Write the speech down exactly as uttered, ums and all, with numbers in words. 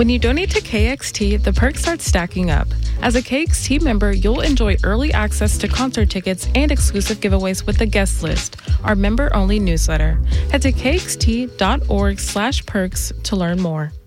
When you donate to K X T, the perks start stacking up. As a K X T member, you'll enjoy early access to concert tickets and exclusive giveaways with the guest list, our member-only newsletter. Head to kxt.org slash perks to learn more.